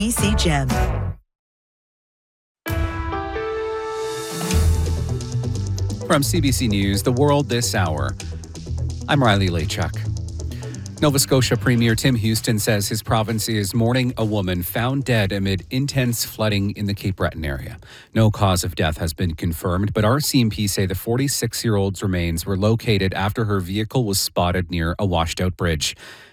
BC Gem. From CBC News, The World This Hour, I'm Riley Lachuk. Nova Scotia Premier Tim Houston says his province is mourning a woman found dead amid intense flooding in the Cape Breton area. No cause of death has been confirmed, but RCMP say the 46-year-old's remains were located after her vehicle was spotted near a washed-out bridge.